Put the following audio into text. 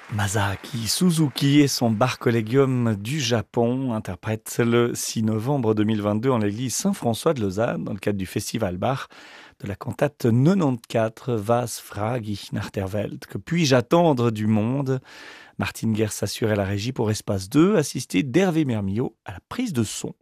Masaaki Suzuki et son bar collégium du Japon interprètent le 6 novembre 2022 en l'église Saint-François de Lausanne dans le cadre du festival bar de la cantate 94 Was frag ich nach der Welt. Que puis-je attendre du monde? Martine Guerre s'assure à la régie pour Espace 2, assistée d'Hervé Mermillot à la prise de son.